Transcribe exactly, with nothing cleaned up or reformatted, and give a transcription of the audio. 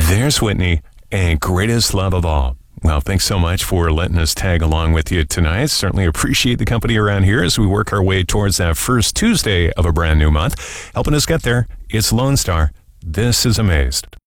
There's Whitney and Greatest Love of All. Well, thanks so much for letting us tag along with you tonight. Certainly appreciate the company around here as we work our way towards that first Tuesday of a brand new month. Helping us get there, it's Lone Star. This is Amazed.